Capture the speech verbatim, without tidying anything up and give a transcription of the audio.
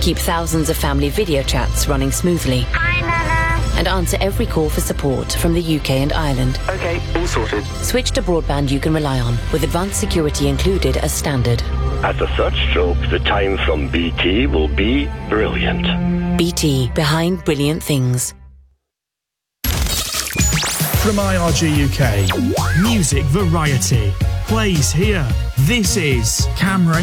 keep thousands of family video chats running smoothly, Hi, Nana. and answer every call for support from the U K and Ireland. OK, all sorted. Switch to broadband you can rely on, with advanced security included as standard. At the third stroke, the time from B T will be brilliant. B T, behind brilliant things. From I R G U K, music variety plays here. This is Cam Radio.